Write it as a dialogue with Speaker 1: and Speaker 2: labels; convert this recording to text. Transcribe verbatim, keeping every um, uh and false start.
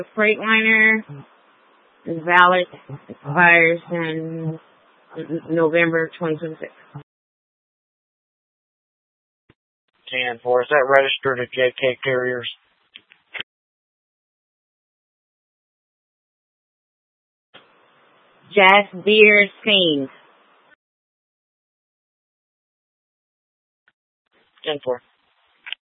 Speaker 1: Freightliner is valid, expires in November twenty twenty-six.
Speaker 2: ten four. Is that registered at J K Carriers?
Speaker 1: Jazz Beer Scene.
Speaker 2: ten four.